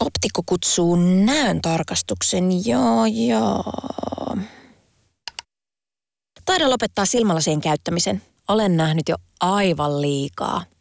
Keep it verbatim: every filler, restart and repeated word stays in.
Optikko kutsuu näön tarkastuksen, joo joo. Taidan lopettaa silmälasien käyttämisen. Olen nähnyt jo aivan liikaa.